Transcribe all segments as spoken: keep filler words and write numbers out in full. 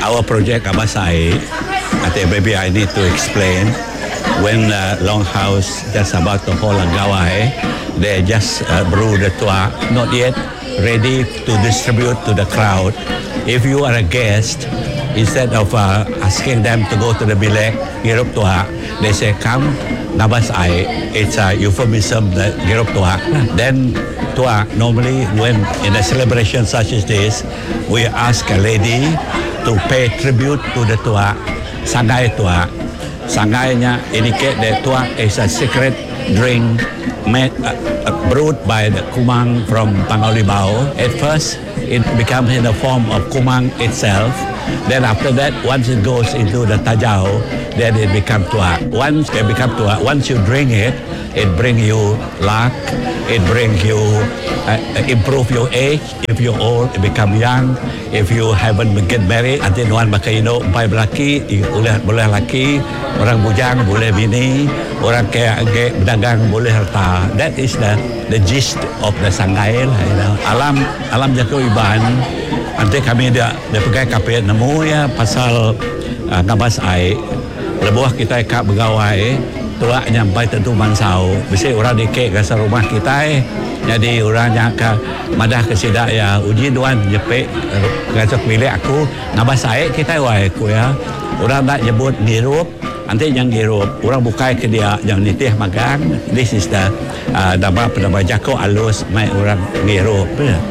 our project Abasai, I think maybe I need to explain. When uh, Longhouse just about to hold a gawai, they just uh, brew the tua, not yet ready to distribute to the crowd. If you are a guest, instead of uh, asking them to go to the bilek, girup tua, they say, come, nabas ay. It's a euphemism, the girup tua. Then tua, normally when in a celebration such as this, we ask a lady to pay tribute to the tua, sangay tua. Sangaynya indicate that tua is a secret drink made, uh, uh, brewed by the kumang from Pangaulibao. At first, it becomes in the form of kumang itself. Then after that, once it goes into the tajao, then it becomes tua. Once it becomes tua, once you drink it, it brings you luck. It brings you uh, improve your age. If you're old, it become young. If you haven't get married, nanti nuan makaino empat lelaki, boleh boleh laki, orang bujang boleh bini, orang kaya kaya berdagang boleh harta. That is the the gist of the sanggai lah. You know. Alam alam jago iban. Nanti kami dia dia pegang kapit nemu ya pasal uh, ngabas ai. Lebuah kita kak begawai. Tua nyampai tentu mansau. Bisa orang dikek ke rumah kita eh. Jadi orang yang ke madah ke sidak ya uji duan jepek gasok milik aku ngabas saya kita wai aku ya. Orang nak nyebut girup, nanti yang girup orang bukai ke dia yang nitih magang. This is the uh, nama nama jako alus mai orang girup.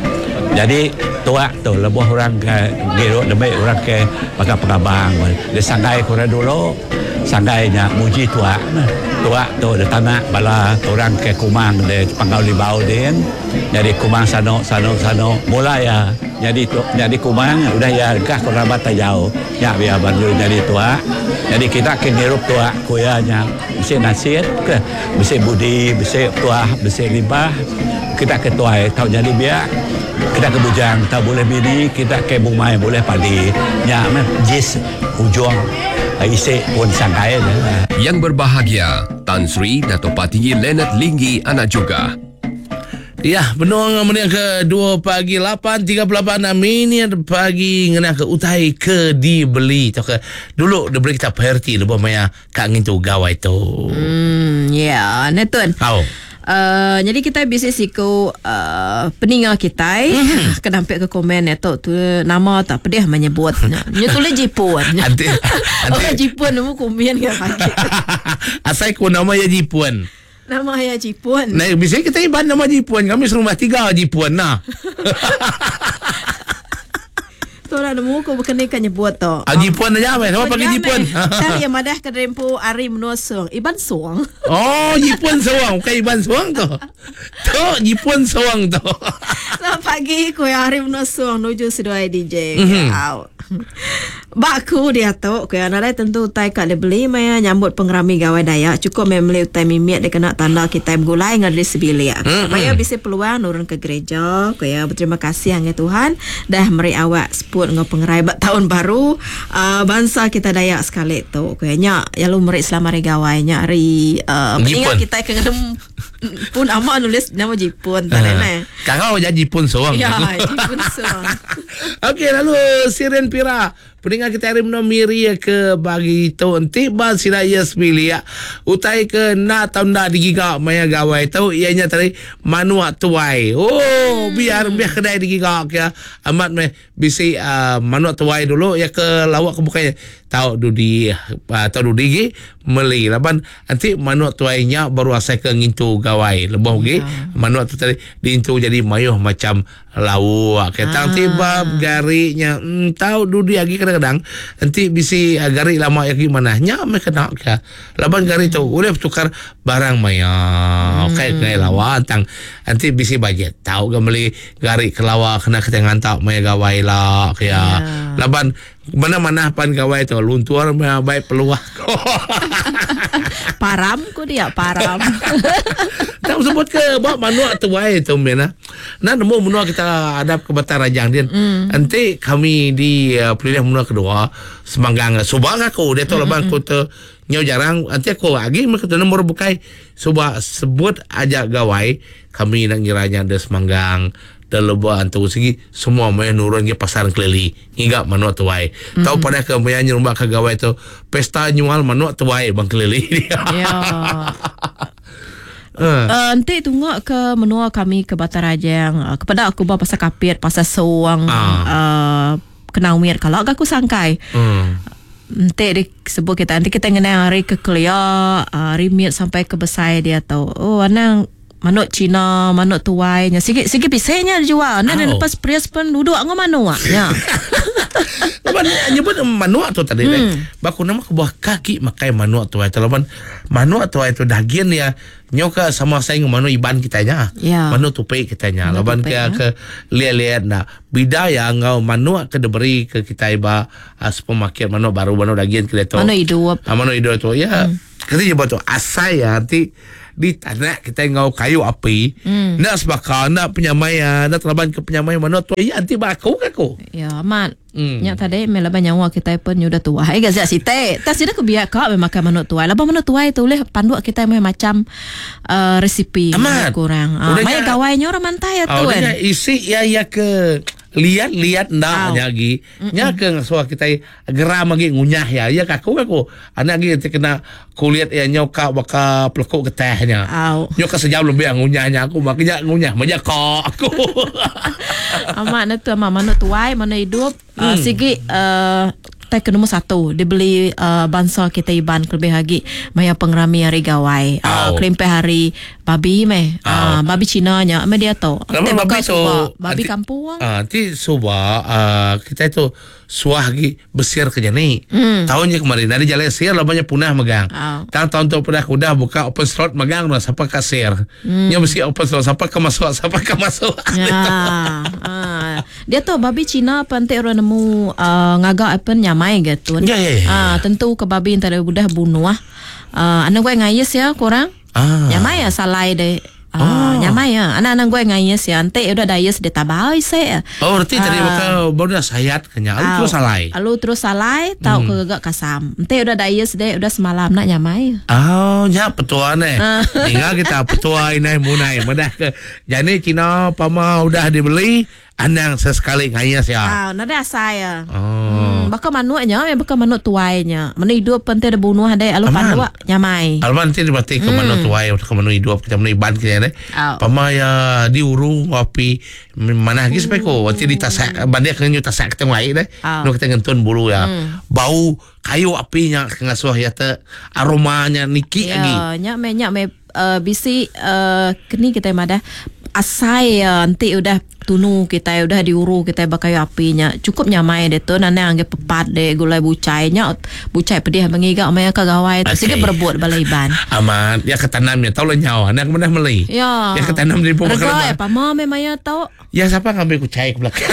Jadi tua tu lebuh orang ke girup lebih orang ke pakai pengabang. Dia sanggai kurang dulu. Sanggainya muji tua tua tu de tanah bala orang ke kumang de Pangaulibao dia jadi kumang sano sano sano mulai ya jadi tu jadi kumang udah ya gah kerabat jauh ya biar baru jadi tua jadi kita ke ngirup tua kuyanya bisa nasihat ke bisa budi bisa tua bisa libah kita ke tua tahu jadi biar kita ke bujang tak boleh bini kita ke bumai boleh padi nya jis ujung isi pun sangkai. Yang berbahagia, Tan Sri Dato' Patinggi Leonard Linggi anak juga. Ya, benar menit ke dua pagi lapan tiga puluh lapan minit pagi ngena ke utai ke dibeli tu ke dulu dibeli kita perti lebih maya kak ngin tu gawai tu. Hmm, ya, yeah. Netun. Tahu. Uh, jadi kita bisa siku uh, peningal kita mm-hmm. Kena nampak ke komen itu tu nama tak pedih menyebut nya tulis Jepun nanti orang Jepun nemu komen ke pakai asal ku nama ya Jepun nama ya Jepun nah bisa kita iban nama Jepun kami serumah tiga Jepun nah tu lah nemu ko bukan ikan nyebut tu ah Jepun aja apa apa pakai Jepun tadi yang madah ke rempu ari menosong iban suang oh Jepun suang bukan iban suang tu tu Jepun suang tu so pagi ko ari menosong nuju sidoi D J mm-hmm. out baku dia tu ko anara tentu utai kat beli maya nyambut pengerami gawai daya cukup memeli utai mimiat dia kena tanda kita gulai ngadli sebilia mm-hmm. Maya bisa peluang nurun ke gereja ko ya berterima kasih hang Tuhan dah meri awak dengan pengerai tahun baru uh, bangsa kita Dayak sekali tu kayaknya ya lu merik selama hari gawainya hari uh, ingat kita kena pun amak nulis nama Jepun tak uh, kakak jadi Jepun soang ya Jepun soang. Okey lalu Siren Pira peningat kita hari menomiri ke bagi tu nanti bang sila ya sebilia utai ke na tahun dah digiga maya gawai tu ianya tadi manua tuai oh hmm. biar biar kedai digiga ya amat me bisi uh, manua tuai dulu ya ke lawak ke bukanya tahu dudi uh, tahu dudi meli laban nanti manua tuainya baru asai ke ngintu gawai lebih lagi yeah. Manua tu tadi diintu jadi mayuh macam lawak ketang ah. Tiba garinya hmm, tahu dudi lagi kadang-kadang nanti bisi uh, gari lama ya gimana nya me kena ke laban gari tu boleh tukar barang maya hmm. Kayak kayak lawan tang nanti bisi budget tahu gameli gari ke lawa kena ketengan tak maya gawai lah ya yeah. Laban mana-mana pan gawai tu luntur maya baik peluang param ku dia param tak sebut ke bawa manua tu baik tu mena nah nemu menua kita hadap ke Batar Rajang dia mm. Nanti kami di uh, pilihan menua kedua semanggang subang aku dia tu mm-hmm. Leban aku tu nyau jarang nanti aku lagi mereka tu nomor bukai subah sebut aja gawai kami nak ngiranya ada semanggang dan lebah antu segi semua maya nurun ke pasar kelili hingga manuk tuai. Mm-hmm. Tahu pada ke maya nyumbak ke gawai tu pesta nyual manuk tuai bang kelili. Ya. Uh, nanti tunggu ke menua kami ke Batarajang uh, kepada aku bawa pasal kapit pasal sewang ah. uh, kenawir kalau aku sangkai hmm. nanti disebut kita nanti kita mengenai hari ke Kelia uh, rimit sampai ke besai dia tahu oh anang manuk Cina manuk tuainya sikit sikit bisanya jual nah dan lepas prias pun duduk ngau manuk ya. Lepas nyebut manuk tu tadi hmm. baku nama ke buah kaki makai manuk tuai terlepas manuk tuai tu daging ya nyoka sama saya dengan manuk iban kitanya ya. Manuk tupai kitanya lepas ke ke lihat-lihat nah bidaya ngau manuk ke diberi ke kita iba uh, supermarket manuk baru manuk daging kita tu manuk hidup uh, manuk hidup tu ya hmm. Kata je betul asal ya nanti di tanah kita ngau kayu api hmm. nak sebakar nak penyamaian nak terlaban ke penyamaian manuk tu ya nanti baku aku ya amat Hmm. Nya tadi melaban nyawa kita pun sudah tua. Hai gazet site. Tas sudah kebiak kau memang makan manuk tuai. Lepas manuk tuai tu leh pandu kita macam uh, resipi kurang. Ah, mai gawainya orang mantai tu kan. Isi ya ya ke lihat-lihat ndak lagi. Nya ke ngasuh kita geram lagi ngunyah ya. Ya kaku aku. Anak lagi kena kulit ya nyoka baka pelekuk getahnya. Nyoka sejam lebih ngunyahnya aku makanya ngunyah majak kok aku. Amak na tu amak manuk tuai mana hidup uh, hmm. sigi uh, tak ke nombor satu dia beli uh, bangsa kita iban lebih lagi maya pengrami hari gawai uh, kelimpe hari babi meh uh, babi Cina nya me dia tu babi tu babi kampung ah ti suba uh, kita itu suah lagi besir kerja ni hmm. tahunnya kemarin dari jalan sir labanya punah megang oh. tahun tahun tu punah kuda buka open slot megang lah siapa kasir hmm. nya mesti open slot siapa ke masuk siapa ke masuk ya. ah. Dia tu babi Cina pantai orang nemu uh, ngagak apa nyamai gitu ya, ya, ya. Ah, tentu ke babi yang tadi udah bunuh ah uh, anak gue ngayes ya korang ah. Nyamai ya salai deh Ah, oh. Nyamai ya. Anak-anak gue ngayes ya. Ante udah dayes dia tabai saya. Oh, berarti uh, tadi bakal baru dah sayat kenya. Alu terus salai. Alu terus salai, tahu hmm. kegagak kasam. Ante udah dayes deh, udah semalam nak nyamai. Oh, ya petuan eh. Tinggal kita petua ini munai. Mudah ke. Jadi Cina pama udah dibeli. Anang sesekali ngayas ya. Ah, nada saya. Oh. Hmm, bakal manuknya, ya bakal manuk tuainya. Mana hidup penting ada bunuh ada alu pandu nyamai. Alman nanti berarti ke manuk tuai ke manuk hidup kita manuk iban kita deh. Pamaya diurung api mana lagi sampai ko. Nanti ditasak banyak kenyu tasak kita ngai deh. Nu kita ngentun bulu ya. Bau kayu apinya ngasuh ya te aromanya niki lagi. Ya, nyak me nyak me bisi kini kita mada asai ya nanti udah tunu kita udah diuru kita bakal apinya cukup nyamai deh tu nana angge pepat deh gulai bucainya bucai pedih mengiga maya kagawai tu sikit berbuat balaiban aman ya ketanamnya tahu lah nyawa anak mana meli ya ya ketanam di pokok kelapa apa mah memangnya tahu ya siapa ngambil kucai ke belakang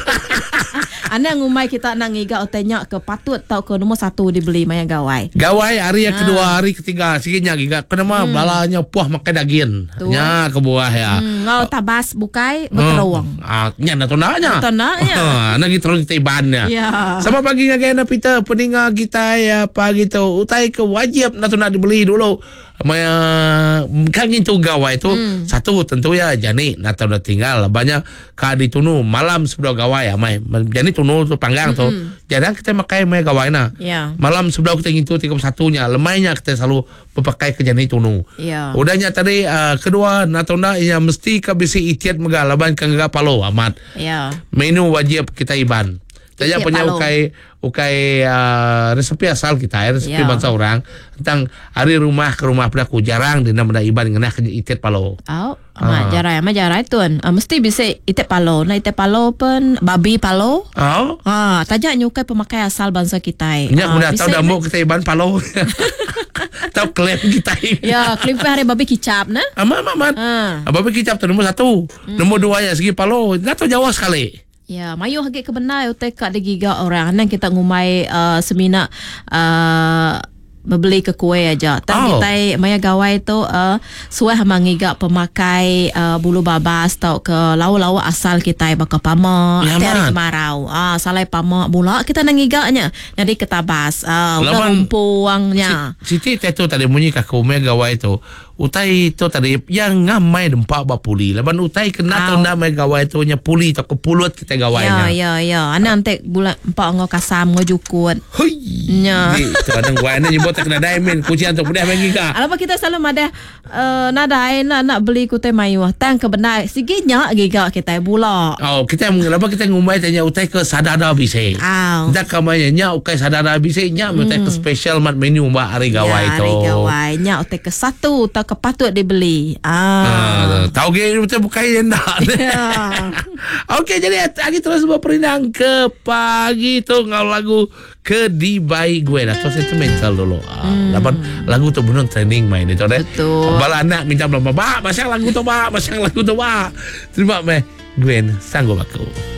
anak ngumai kita nak ngiga otenya ke patut tahu ke nombor satu dibeli maya gawai gawai hari yang kedua hari ketiga sikitnya giga kenapa balanya puah makan daging nya ke buah ya ngau tabas bukai beteruang ah nya na tonanya tonanya ana gitu kita ibannya sama pagi ngagana pita peninga kita ya pagi tu utai ke wajib na tona dibeli dulu maya kan itu gawai itu hmm. satu tentu ya jani na tona tinggal banyak ka ditunu malam sebelum gawai ya mai jani tunu tu panggang tu mm-hmm. Jarang kita makai maya gawai na yeah. Malam sebelum kita ngintu tiga puluh satunya lemainya kita selalu berpakai ke jani tunu yeah. Udahnya tadi uh, kedua na tona ya mesti ka bisi itiat megalaban kang ga palo amat yeah. Menu wajib kita iban saya punya ukai ukai uh, resepi asal kita resepi yeah. Bangsa orang tentang hari rumah ke rumah pelaku jarang dina benda iban ngena ke itet palo. Oh, ama jarai ama jarai tuan. Uh, mesti bisa itet palo. Na itet palo pun babi palo. Oh. Ah, tajak nyukai pemakai asal bangsa kita. Nya uh, tahu dambo kita iban palo. Tahu klaim kita. Ya, klaim hari babi kicap na. Ama ama. Ah. Babi kicap tu nombor satu. Hmm. Nombor dua ya segi palo. Enggak tahu Jawa sekali. Ya, mayu hagi kebenar utai kat de giga orang nan kita ngumai uh, semina uh, Membeli ke kuih aja. Tapi Oh. tai maya gawai tu uh, suai hamangigak pemakai uh, bulu babas tau ke lau-lau asal kita bakal pamak Ya, hari man. kemarau. Ah salai pamak bula kita nangigaknya. Jadi ketabas. Ah udah Lawan- rumpuangnya. Siti tu tadi munyi kaku me gawai tu. Utai tu tadi yang ngamai dempak ba puli. Laban utai kena tu Au. na me gawai tu nya puli tu kepulut kita Ya gawainya. ya ya. Ana antek bulan empat ngo kasam ngo jukut. Hoi. Ya. Ni tu kadang gua ni nyebut tak kena diamond kucian tu pedah bagi ka. Alamak kita selalu ada uh, nadai nak nak beli kutai mayu. Tang ke benar siginya giga kita bula. Oh, kita laba kita ngumai tanya utai ke sadada bise. Au. Dak kamanya nya ukai sadada bise nya utai ke special mat menu ba hari gawai ya, tu. hari gawai. Nya utai ke satu tak kepatut dibeli. Ah, Ah. tahu ke betul bukan yang nak. Ya. Okey, jadi lagi terus berperinang ke pagi tu ngau lagu ke di baik gue dah tu sentimental dulu. Ah, lapan lagu tu benar trending main itu deh. Betul. Bala anak minta belum ba, masang lagu tu ba, masang lagu tu ba. Terima me Gwen sanggup aku.